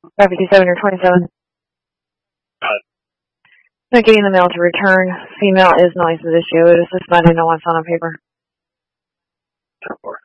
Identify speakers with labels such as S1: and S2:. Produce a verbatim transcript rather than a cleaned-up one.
S1: five fifty-seven or twenty-seven.
S2: Uh,
S1: Not getting the mail to return. Female is noise issue. It is just not in what's on a paper.
S2: ten four.